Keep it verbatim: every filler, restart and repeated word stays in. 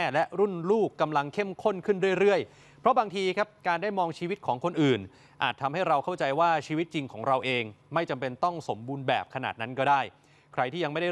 และรุ่นลูกกำลังเข้มข้นขึ้นเรื่อยๆเพราะบางทีครับการได้มองชีวิตของคนอื่นอาจทำให้เราเข้าใจว่าชีวิตจริงของเราเองไม่จำเป็นต้องสมบูรณ์แบบขนาดนั้นก็ได้ใครที่ยังไม่ได้